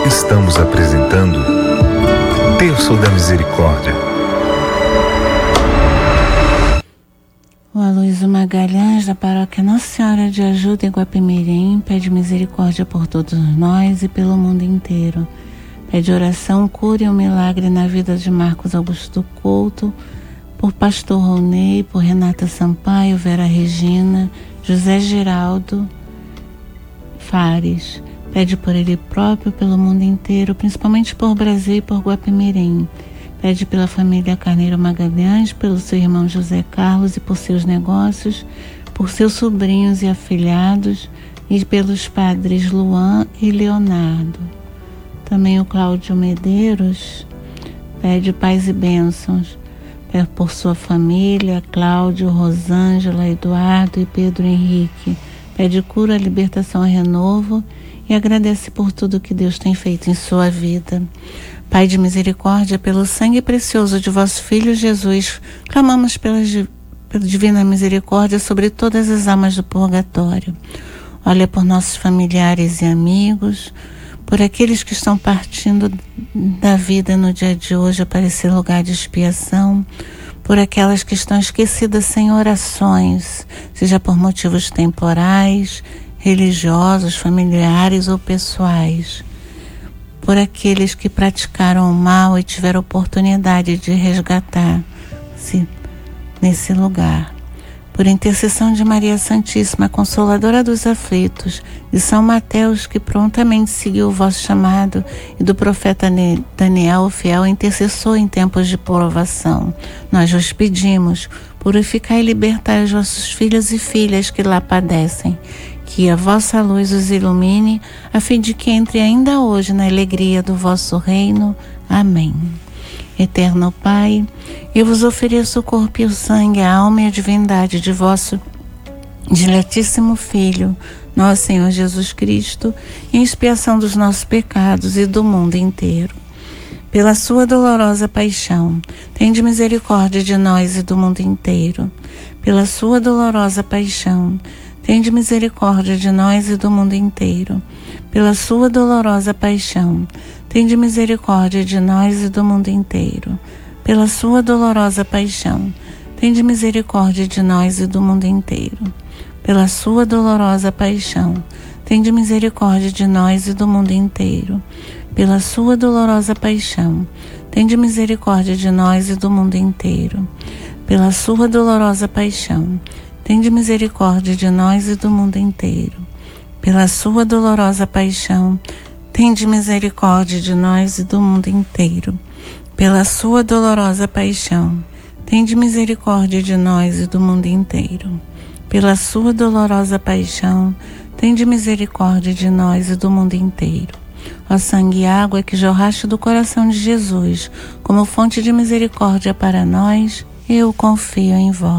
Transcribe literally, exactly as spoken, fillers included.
Estamos apresentando Terço da Misericórdia. O Aloysio Magalhães, da paróquia Nossa Senhora de Ajuda em Guapimirim, pede misericórdia por todos nós e pelo mundo inteiro. Pede oração, cura e um milagre na vida de Marcos Augusto Couto, por Pastor Ronei, por Renata Sampaio, Vera Regina, José Geraldo Fares. Pede por ele próprio, pelo mundo inteiro, principalmente por Brasil e por Guapimirim. Pede pela família Carneiro Magalhães, pelo seu irmão José Carlos e por seus negócios, por seus sobrinhos e afilhados e pelos padres Luan e Leonardo. Também o Cláudio Medeiros pede paz e bênçãos por sua família, Cláudio, Rosângela, Eduardo e Pedro Henrique. Pede cura, libertação e renovo e agradece por tudo que Deus tem feito em sua vida. Pai de misericórdia, pelo sangue precioso de vosso Filho Jesus, clamamos pela, pela divina misericórdia sobre todas as almas do purgatório. Olha por nossos familiares e amigos, por aqueles que estão partindo da vida no dia de hoje para esse lugar de expiação, por aquelas que estão esquecidas sem orações, seja por motivos temporais, religiosos, familiares ou pessoais, por aqueles que praticaram o mal e tiveram oportunidade de resgatar-se nesse lugar. Por intercessão de Maria Santíssima, Consoladora dos aflitos, de São Mateus, que prontamente seguiu o vosso chamado, e do profeta Daniel, o fiel intercessor em tempos de provação, nós vos pedimos, purificai e libertai os vossos filhos e filhas que lá padecem, que a vossa luz os ilumine, a fim de que entre ainda hoje na alegria do vosso reino. Amém. Eterno Pai, eu vos ofereço o corpo e o sangue, a alma e a divindade de vosso diletíssimo Filho, nosso Senhor Jesus Cristo, em expiação dos nossos pecados e do mundo inteiro. Pela sua dolorosa paixão, tende misericórdia de nós e do mundo inteiro. Pela sua dolorosa paixão, tende misericórdia de nós e do mundo inteiro. Pela sua dolorosa paixão, tende misericórdia de nós e do mundo inteiro. Pela sua dolorosa paixão, tende misericórdia de nós e do mundo inteiro. Pela sua dolorosa paixão, tende misericórdia de nós e do mundo inteiro. Pela sua dolorosa paixão, tende misericórdia de nós e do mundo inteiro. Pela sua dolorosa paixão, tende misericórdia de nós e do mundo inteiro. Pela sua dolorosa paixão, tende misericórdia de nós e do mundo inteiro. Pela sua dolorosa paixão, tende misericórdia de nós e do mundo inteiro. Pela sua dolorosa paixão, tende misericórdia de nós e do mundo inteiro. Ó sangue e água que jorraste do coração de Jesus, como fonte de misericórdia para nós, eu confio em vós.